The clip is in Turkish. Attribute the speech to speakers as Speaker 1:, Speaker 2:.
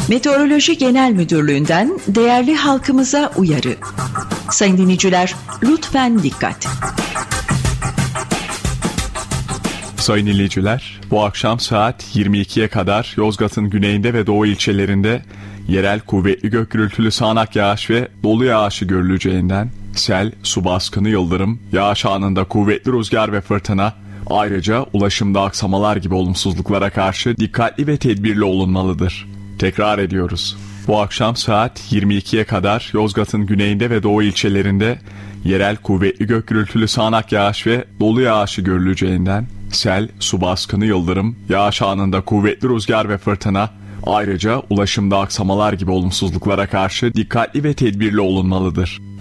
Speaker 1: Meteoroloji Genel Müdürlüğü'nden değerli halkımıza uyarı. Sayın dinleyiciler, lütfen dikkat.
Speaker 2: Sayın dinleyiciler, bu akşam saat 22'ye kadar Yozgat'ın güneyinde ve doğu ilçelerinde yerel kuvvetli gök gürültülü sağanak yağış ve dolu yağışı görüleceğinden sel, su baskını, yıldırım, yağış anında kuvvetli rüzgar ve fırtına, ayrıca ulaşımda aksamalar gibi olumsuzluklara karşı dikkatli ve tedbirli olunmalıdır. Tekrar ediyoruz. Bu akşam saat 22'ye kadar Yozgat'ın güneyinde ve doğu ilçelerinde yerel kuvvetli gök gürültülü sağanak yağış ve dolu yağışı görüleceğinden sel, su baskını, yıldırım, yağış anında kuvvetli rüzgar ve fırtına, ayrıca ulaşımda aksamalar gibi olumsuzluklara karşı dikkatli ve tedbirli olunmalıdır.